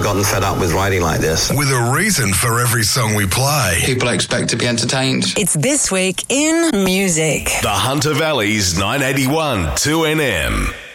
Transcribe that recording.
gotten fed up with writing like this. With a reason for every song we play. People expect to be entertained. It's This Week in Music. The Hunter Valley's 981 2NM.